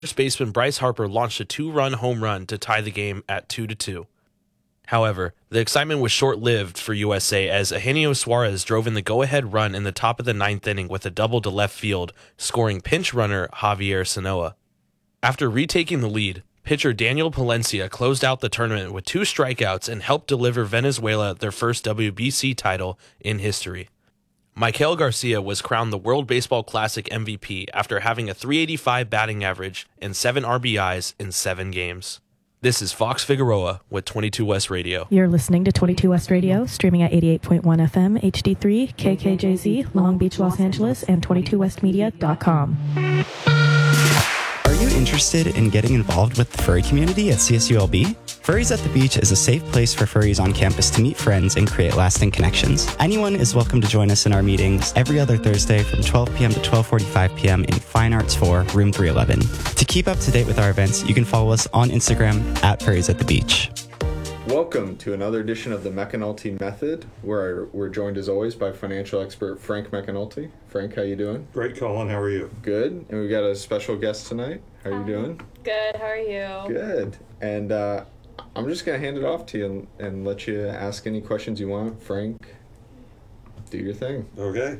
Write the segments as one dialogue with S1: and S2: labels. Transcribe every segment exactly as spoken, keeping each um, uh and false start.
S1: First baseman Bryce Harper launched a two-run home run to tie the game at two to two. However, the excitement was short-lived for U S A as Eugenio Suarez drove in the go-ahead run in the top of the ninth inning with a double to left field, scoring pinch runner Javier Sanoa. After retaking the lead, pitcher Daniel Palencia closed out the tournament with two strikeouts and helped deliver Venezuela their first W B C title in history. Maikel Garcia was crowned the World Baseball Classic M V P after having a three eighty-five batting average and seven R B Is in seven games. This is Fox Figueroa with twenty-two West Radio.
S2: You're listening to twenty-two West Radio, streaming at eighty-eight point one F M, H D three, K K J Z, Long Beach, Los Angeles, and twenty-two west media dot com.
S3: Are you interested in getting involved with the furry community at C S U L B? Furries at the Beach is a safe place for furries on campus to meet friends and create lasting connections. Anyone is welcome to join us in our meetings every other Thursday from twelve p.m. to twelve forty-five p.m. in Fine Arts four, room three eleven. To keep up to date with our events, you can follow us on Instagram at Furries at the Beach.
S4: Welcome to another edition of the McAnulty Method, where we're joined as always by financial expert Frank McAnulty. Frank, how you doing?
S5: Great, Colin. How are you?
S4: Good. And we've got a special guest tonight. How are you doing?
S6: Good. How are you?
S4: Good. And uh, I'm just going to hand it off to you and, and let you ask any questions you want. Frank, do your thing.
S5: Okay.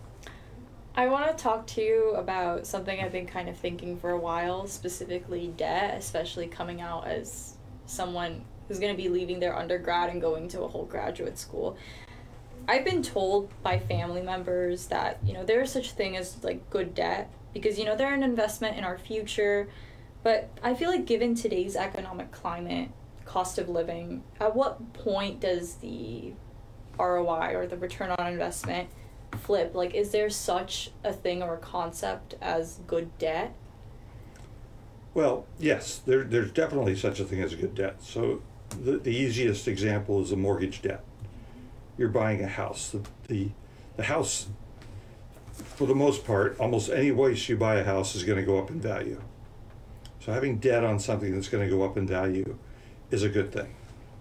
S6: I want to talk to you about something I've been kind of thinking for a while, specifically debt, especially coming out as someone who's going to be leaving their undergrad and going to a whole graduate school. I've been told by family members that, you know, there is such a thing as, like, good debt because, you know, they're an investment in our future. But I feel like given today's economic climate, cost of living, at what point does the R O I or the return on investment flip? Like, is there such a thing or a concept as good debt?
S5: Well, yes, there, there's definitely such a thing as a good debt. So the, the easiest example is a mortgage debt. You're buying a house. The, the the house, for the most part, almost any place you buy a house is going to go up in value. So having debt on something that's going to go up in value is a good thing.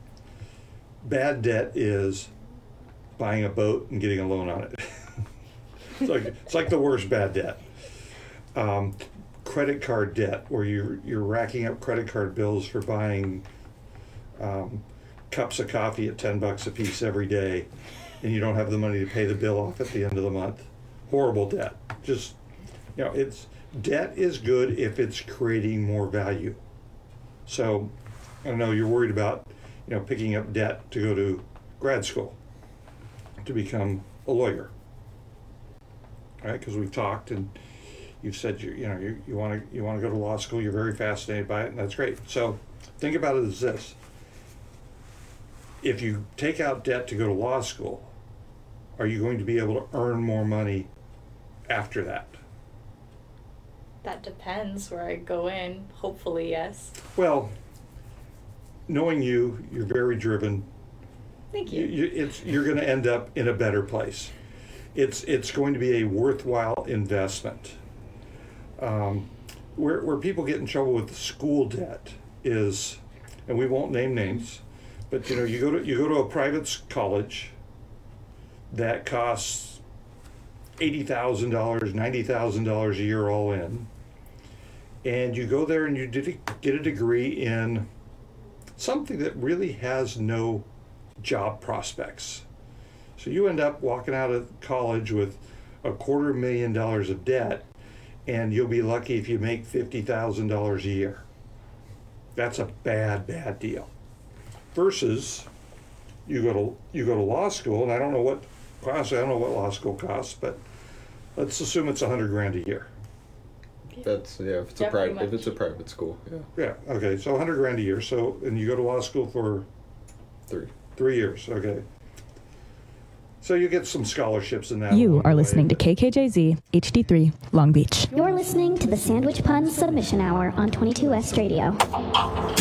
S5: Bad debt is buying a boat and getting a loan on it. it's like it's like the worst bad debt. Um, credit card debt, where you're you're racking up credit card bills for buying um, cups of coffee at ten bucks a piece every day, and you don't have the money to pay the bill off at the end of the month. Horrible debt. Just, you know, it's debt is good if it's creating more value. So, I know you're worried about, you know, picking up debt to go to grad school, to become a lawyer, right? Because we've talked and you've said you you know you you want to you want to go to law school. You're very fascinated by it, and that's great. So, think about it as this. If you take out debt to go to law school, are you going to be able to earn more money after that?
S6: That depends where I go in. Hopefully, yes.
S5: Well, knowing you, you're very driven.
S6: Thank you.
S5: you, you it's you're going to end up in a better place. It's it's going to be a worthwhile investment. Um, where where people get in trouble with the school debt is, and we won't name names, but you know you go to you go to a private college that costs eighty thousand dollars, ninety thousand dollars a year all in, and you go there and you did get a degree in something that really has no job prospects. So you end up walking out of college with a quarter million dollars of debt, and you'll be lucky if you make fifty thousand dollars a year. That's a bad, bad deal. Versus you go to you go to law school, and I don't know what honestly I don't know what law school costs, but let's assume it's a hundred grand a year.
S4: That's yeah. If it's
S6: Yeah,
S4: a
S6: pretty
S4: private, if
S6: much.
S4: it's a private school, yeah,
S5: Yeah. Okay. So a hundred grand a year. So and you go to law school for
S4: three.
S5: three years. Okay. So you get some scholarships in that.
S2: You
S5: along
S2: are
S5: the
S2: listening
S5: way,
S2: to
S5: but-
S2: K K J Z, H D three, Long Beach.
S7: You're listening to the Sandwich Pun Submission Hour on twenty-two West Radio.